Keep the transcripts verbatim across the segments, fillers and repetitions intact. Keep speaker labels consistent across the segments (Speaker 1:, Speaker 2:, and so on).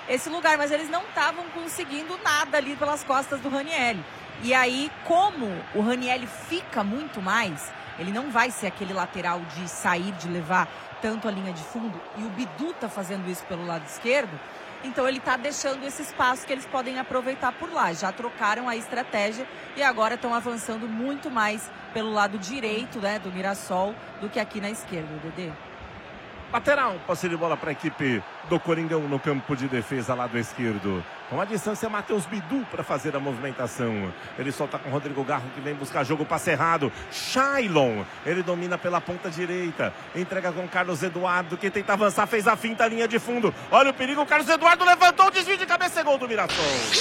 Speaker 1: esse lugar, mas eles não estavam conseguindo nada ali pelas costas do Ranieri. E aí, como o Ranieri fica muito mais, ele não vai ser aquele lateral de sair, de levar tanto a linha de fundo, e o Bidu tá fazendo isso pelo lado esquerdo, então ele tá deixando esse espaço que eles podem aproveitar por lá. Já trocaram a estratégia e agora estão avançando muito mais pelo lado direito, né, do Mirassol do que aqui na esquerda, Dedê.
Speaker 2: Lateral, passe de bola para a equipe do Coringão no campo de defesa, lado esquerdo. Com a distância, Matheus Bidu para fazer a movimentação. Ele solta com Rodrigo Garro, que vem buscar jogo, passe errado. Shailon, ele domina pela ponta direita. Entrega com Carlos Eduardo, que tenta avançar, fez a finta, linha de fundo. Olha o perigo, Carlos Eduardo levantou, desvio de cabeça, é gol do Mirassol.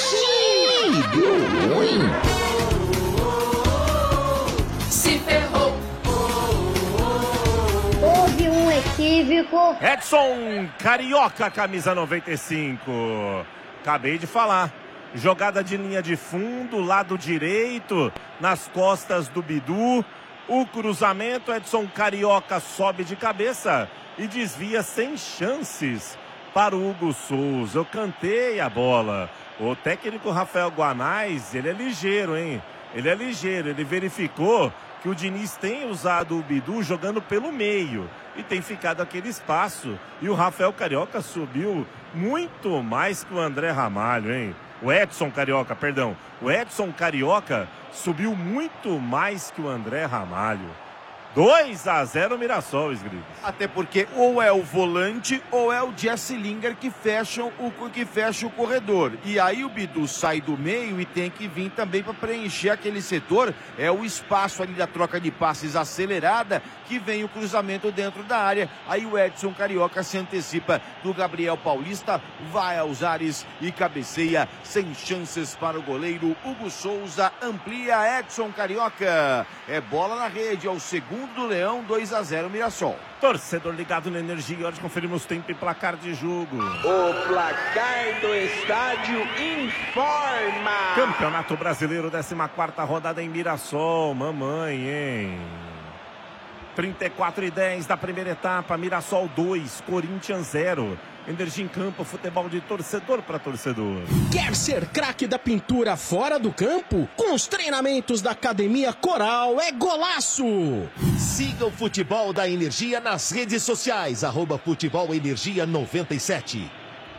Speaker 3: Se ferrou.
Speaker 4: Houve um equívoco.
Speaker 2: Edson Carioca, camisa noventa e cinco. Acabei de falar. Jogada de linha de fundo, lado direito, nas costas do Bidu. O cruzamento, Edson Carioca sobe de cabeça e desvia sem chances para o Hugo Souza. Eu cantei a bola. O técnico Rafael Guanais, ele é ligeiro, hein? Ele é ligeiro, ele verificou que o Diniz tem usado o Bidu jogando pelo meio e tem ficado aquele espaço. E o Rafael Carioca subiu muito mais que o André Ramalho, hein? O Edson Carioca, perdão. O Edson Carioca subiu muito mais que o André Ramalho. dois a zero Mirassol, Sgris.
Speaker 5: Até porque ou é o volante ou é o Jesse Lingard que fecham o que fecha o corredor. E aí o Bidu sai do meio e tem que vir também para preencher aquele setor. É o espaço ali da troca de passes acelerada que vem o cruzamento dentro da área. Aí o Edson Carioca se antecipa do Gabriel Paulista, vai aos ares e cabeceia sem chances para o goleiro. Hugo Souza amplia, Edson Carioca. É bola na rede, é o segundo do Leão, dois a zero Mirassol.
Speaker 2: Torcedor ligado na energia, hoje conferimos tempo e placar de jogo.
Speaker 6: O placar do estádio informa.
Speaker 2: Campeonato Brasileiro, décima quarta rodada em Mirassol, mamãe, hein? trinta e quatro e dez da primeira etapa, Mirassol dois, Corinthians zero. Energia em campo, futebol de torcedor para torcedor.
Speaker 7: Quer ser craque da pintura fora do campo? Com os treinamentos da Academia Coral é golaço!
Speaker 8: Siga o Futebol da Energia nas redes sociais, arroba Futebol Energia noventa e sete.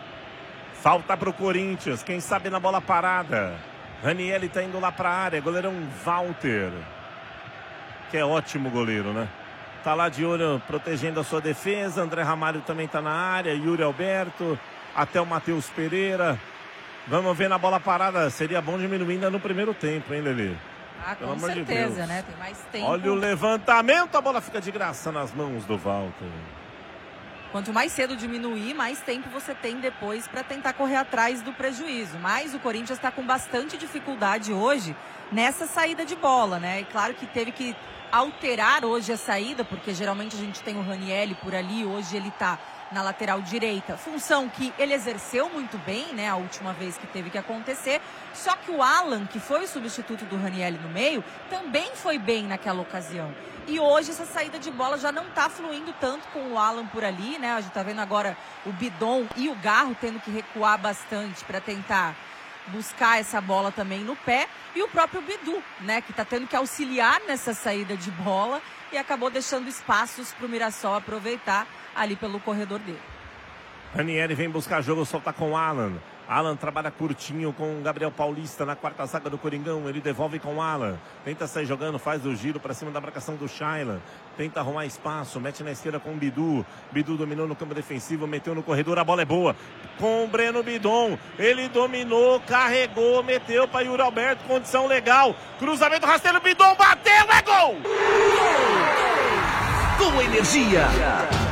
Speaker 2: Falta pro Corinthians, quem sabe na bola parada. Ranieri tá indo lá pra área, goleirão Walter. Que é ótimo goleiro, né? Tá lá de olho protegendo a sua defesa. André Ramalho também tá na área. Yuri Alberto. Até o Matheus Pereira. Vamos ver na bola parada. Seria bom diminuir ainda no primeiro tempo, hein, Lelê?
Speaker 1: Ah,
Speaker 2: Pelo
Speaker 1: com
Speaker 2: amor de
Speaker 1: certeza,
Speaker 2: Deus.
Speaker 1: né? Tem mais tempo.
Speaker 2: Olha o levantamento. A bola fica de graça nas mãos do Walter.
Speaker 1: Quanto mais cedo diminuir, mais tempo você tem depois para tentar correr atrás do prejuízo. Mas o Corinthians está com bastante dificuldade hoje nessa saída de bola, né? E claro que teve que alterar hoje a saída, porque geralmente a gente tem o Ranieri por ali, hoje ele tá na lateral direita, função que ele exerceu muito bem, né, a última vez que teve que acontecer, só que o Alan, que foi o substituto do Ranieri no meio, também foi bem naquela ocasião. E hoje essa saída de bola já não tá fluindo tanto com o Alan por ali, né, a gente tá vendo agora o Bidon e o Garro tendo que recuar bastante para tentar buscar essa bola também no pé, e o próprio Bidu, né, que tá tendo que auxiliar nessa saída de bola e acabou deixando espaços para o Mirassol aproveitar ali pelo corredor dele.
Speaker 2: Ranieri vem buscar jogo, solta com Alan. Alan trabalha curtinho com o Gabriel Paulista na quarta zaga do Coringão. Ele devolve com o Alan. Tenta sair jogando, faz o giro para cima da marcação do Shailan. Tenta arrumar espaço, mete na esquerda com o Bidu. Bidu dominou no campo defensivo, meteu no corredor, a bola é boa. Com o Breno Bidon. Ele dominou, carregou, meteu para Yuri Alberto, condição legal. Cruzamento rasteiro, Bidon bateu, é gol!
Speaker 8: Com energia.